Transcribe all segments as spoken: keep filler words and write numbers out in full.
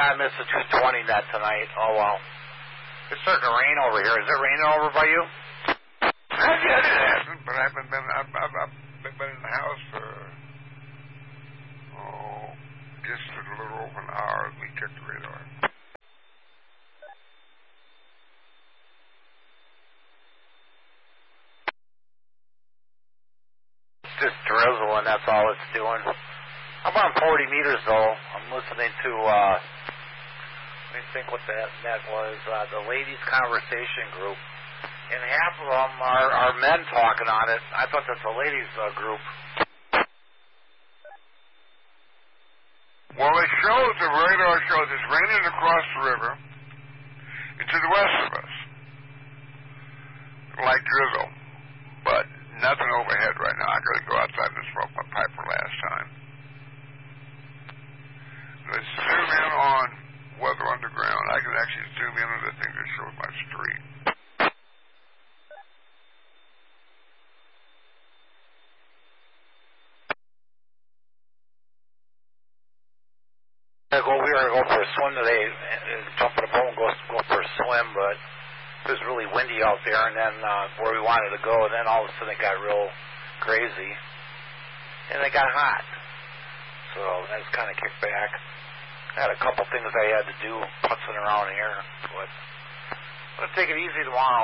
I missed the two twenty net tonight. Oh, well. It's starting to rain over here. Is it raining over by you? Not yet, it hasn't, but I've been, been, I've, I've, I've been in the house for, oh, just a little over an hour as we checked the radar. Just drizzling, that's all it's doing. I'm on forty meters, though. I'm listening to, uh, let me think what that, that was, uh, the Ladies' Conversation Group. And half of them are, are men talking on it. I thought that's a ladies' uh, group. Well, it shows, the radar shows it's raining across the river and to the west of us, like drizzle, but nothing overhead right now. I got to go outside and smoke my pipe for last time. Let's zoom in on Weather Underground. I can actually zoom in on the thing that shows my street. I go, we were going to go for a swim today, jump in a boat and go, go for a swim, but it was really windy out there, and then uh, where we wanted to go, and then all of a sudden it got real crazy, and it got hot. So I just kind of kicked back. I had a couple things I had to do, putzing around here, but I'm going to take it easy tomorrow.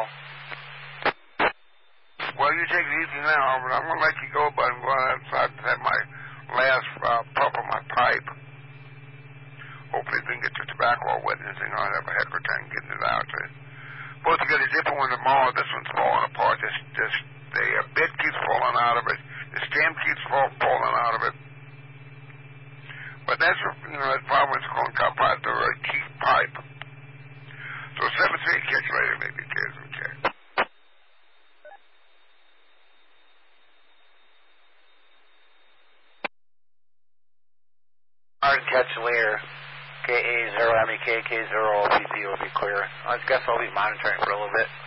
Well, you take it easy now, but I'm going to let you go, but I'm going outside to have my last uh, puff of my pipe. Hopefully it didn't get the tobacco all wet and anything. I'll have a heck of a time getting it out. Uh, supposed to get a different one tomorrow. This one's falling apart. This, this, the uh, bit keeps falling out of it. The stem keeps fall, falling out of it. But that's, you know, that's probably what's going to come out the uh, key pipe. So seven three, catch you later, maybe. Cheers, okay. All right, catch you later. K A zero M E K K zero O P P will be clear. I guess I'll be monitoring for a little bit.